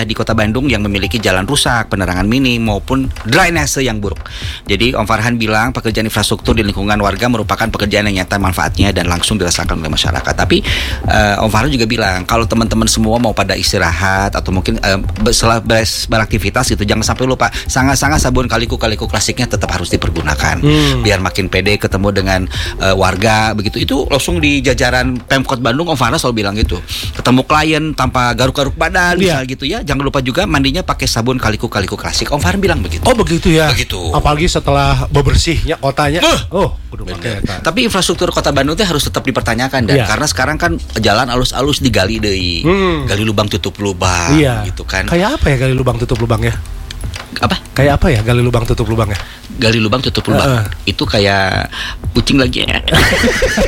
wilayah di Kota Bandung yang memiliki jalan rusak, penerangan minim maupun drainase yang buruk. Jadi Om Farhan bilang pekerjaan infrastruktur di lingkungan warga merupakan pekerjaan yang nyata manfaatnya dan langsung dirasakan oleh masyarakat. Tapi Om Farhan juga bilang kalau teman-teman semua mau pada istirahat atau mungkin beraktivitas gitu, jangan sampai lupa sangat-sangat sabun kaliku klasiknya tetap harus dipergunakan. Biar makin pede ketemu dengan warga begitu. Itu langsung di jajaran Pemkot Bandung Om Farhan selalu bilang gitu. Ketemu klien tanpa garuk-garuk badan misal gitu ya. Jangan lupa juga mandinya pakai sabun kaliku klasik. Om Farhan bilang begitu. Oh begitu ya. Begitu. Apalagi setelah bebersihnya kotanya. Tapi infrastruktur Kota Bandung itu harus tetap dipertanyakan dan karena sekarang kan jalan alus-alus digali deui. Gali lubang tutup lubang gitu kan. Kayak apa ya gali lubang tutup lubang ya? Apa? Kayak apa ya gali lubang tutup lubang ya? Gali lubang tutup lubang. Itu kayak kucing lagi ya.